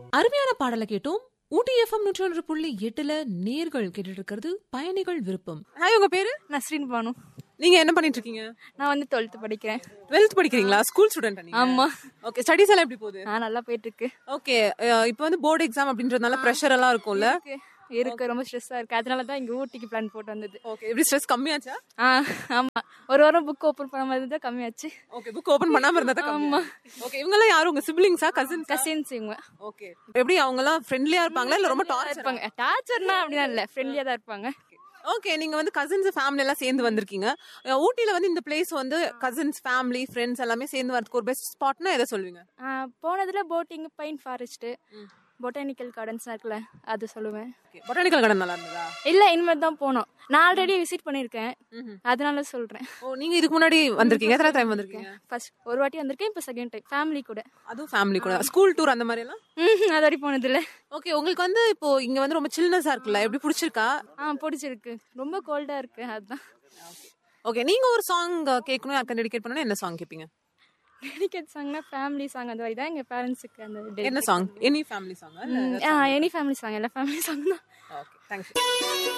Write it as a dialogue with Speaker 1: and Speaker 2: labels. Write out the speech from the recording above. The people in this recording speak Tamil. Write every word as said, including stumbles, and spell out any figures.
Speaker 1: அருமையான பாடலை கேட்டோம். ஊட்டி எஃப்எம் நூற்றி ஒன்று புள்ளி எட்டுல நேர்கள் கேட்டுட்டு இருக்கிறது பயணிகள் விருப்பம்.
Speaker 2: ஹாய், உங்க பேரு?
Speaker 3: நஸ்ரீன் பானு.
Speaker 2: நீங்க என்ன பண்ணிட்டு இருக்கீங்க?
Speaker 3: நான் வந்து டுவெல்த் படிக்கிறேன்.
Speaker 2: டுவெல்த் படிக்கிறீங்களா? ஸ்கூல் ஸ்டூடெண்ட் நீங்க?
Speaker 3: ஆமா.
Speaker 2: ஓகே, ஸ்டடீஸ் எல்லாம் எப்படி போகுது?
Speaker 3: ஆ, நல்லா போயிட்டு இருக்கு.
Speaker 2: ஓகே, இப்போ வந்து போர்டு எக்ஸாம் அப்படின்றதுனால பிரஷர் எல்லாம் இருக்கும்ல?
Speaker 3: இருக்கு, ரொம்ப ஸ்ட்ரெஸ்ஸா இருக்கு. அதனால தான் இங்க ஊட்டிக்கு பிளான் போட்டு வந்தது.
Speaker 2: ஓகே, எப்படி ஸ்ட்ரெஸ் கம்மியாச்சா?
Speaker 3: ஆ, ஆமா. ஒரு வாரம் புக் ஓபன் பண்ணாம இருந்தா கம்மியாச்சு.
Speaker 2: ஓகே, புக் ஓபன் பண்ணாம இருந்தா தான் கம்மியா? ஓகே, இவங்க எல்லாம் யாரும் உங்க சிப்லிங்ஸா, கசின்ஸ்?
Speaker 3: கசின்ஸ் இவங்க.
Speaker 2: ஓகே, எப்படி அவங்க எல்லாம் ஃப்ரெண்ட்லியா இருப்பாங்களா இல்ல ரொம்ப டார்ச்சர்
Speaker 3: இருப்பாங்க? டார்ச்சர்னா அப்படினா இல்ல, ஃப்ரெண்ட்லியா தான் இருப்பாங்க.
Speaker 2: ஓகே, நீங்க வந்து கசின்ஸ் ஃபேமிலி எல்லாம் சேர்ந்து வந்திருக்கீங்க. ஊட்டில வந்து இந்த பிளேஸ் வந்து கசின்ஸ் ஃபேமிலி ஃப்ரெண்ட்ஸ் எல்லாமே சேர்ந்து வரதுக்கு ஒரு பெஸ்ட் ஸ்பாட்னா எதை சொல்வீங்க?
Speaker 3: போனதுல boating, pine forest, botanical gardens இருக்குல்ல, அது சொல்லுவேன்.
Speaker 2: பொட்டானிக்கல் கார்டன் நல்லா இருந்ததா?
Speaker 3: இல்ல, இனிமேல் தான் போனோம். நான் ஆல்ரெடி விசிட் பண்ணிருக்கேன், அதனால சொல்றேன்.
Speaker 2: ஓ, நீங்க இதுக்கு முன்னாடி வந்திருக்கீங்க? எத்தனை டைம் வந்திருக்கீங்க?
Speaker 3: ஃபர்ஸ்ட் ஒரு வாட்டி வந்திருக்கேன், இப்போ செகண்ட் டைம் ஃபேமிலி கூட.
Speaker 2: அதுவும் ஃபேமிலி கூட? ஸ்கூல் டூர் அந்த மாதிரி எல்லாம்
Speaker 3: அது வரை போனது இல்ல.
Speaker 2: ஓகே, உங்களுக்கு வந்து இப்போ இங்க வந்து ரொம்ப சில்னஸா இருக்குல்ல, எப்படி பிடிச்சிருக்கா?
Speaker 3: ஆ, பிடிச்சிருக்கு. ரொம்ப கோல்டா இருக்கு, அதுதான்.
Speaker 2: ஓகே, நீங்க ஒரு சாங் கேட்கணும், யாருக்கு டெடிகேட் பண்ணனும், என்ன சாங் கேப்பீங்க?
Speaker 3: டெடிகேட் சாங்னா ஃபேமிலி சாங், அந்த மாதிரி தான் எங்க பேரண்ட்ஸ்க்கு. அந்த
Speaker 2: என்ன சாங்? Any family song?
Speaker 3: ஆ, எனி ஃபேமிலி சாங், எல்லா ஃபேமிலி சாங் தான்.
Speaker 2: Okay, thank you.